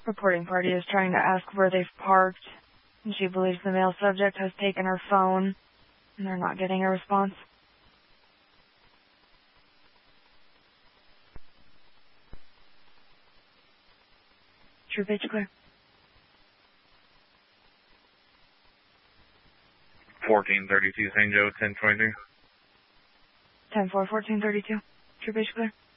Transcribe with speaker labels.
Speaker 1: Reporting party is trying to ask where they've parked, and she believes the male subject has taken her phone, and they're not getting a response. True page clear.
Speaker 2: 1432 St. Joe, 1023.
Speaker 1: 10-4, 1432. True page clear.